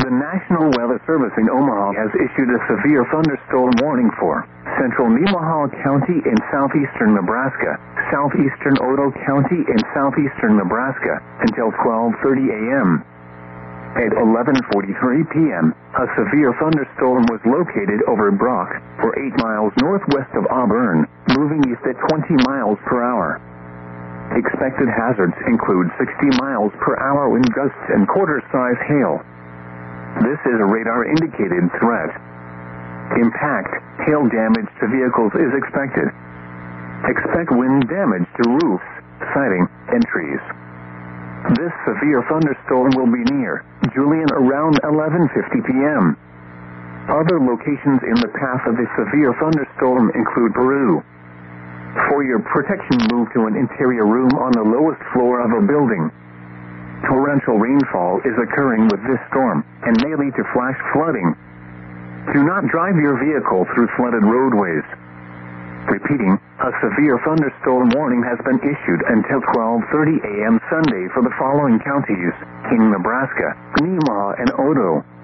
The National Weather Service in Omaha has issued a severe thunderstorm warning for central Nemaha County in southeastern Nebraska, southeastern Otoe County in southeastern Nebraska, until 12:30 a.m. At 11:43 p.m., a severe thunderstorm was located over Brock, 8 miles northwest of Auburn, moving east at 20 miles per hour. Expected hazards include 60 miles per hour wind gusts and quarter-size hail. This is a radar-indicated threat. Impact, hail damage to vehicles is expected. Expect wind damage to roofs, siding, and trees. This severe thunderstorm will be near Julian around 11:50 p.m. Other locations in the path of the severe thunderstorm include Peru. For your protection, move to an interior room on the lowest floor of a building. Torrential rainfall is occurring with this storm and may lead to flash flooding. Do not drive your vehicle through flooded roadways. Repeating, a severe thunderstorm warning has been issued until 12:30 a.m. Sunday for the following counties: King, Nebraska, Nemaha, and Otoe.